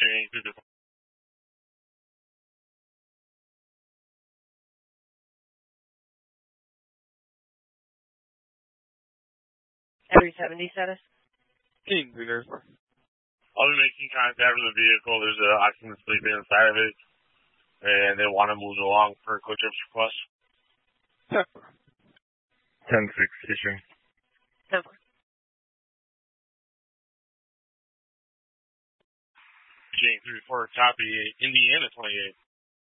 Every 70 status? King Peter. I'll be making contact with the vehicle. There's an occupant sleeping inside of it, and they want to move along for a quick trips request. 10-6 issuing. 10-4. Jane 3-4, copy. Indiana 28.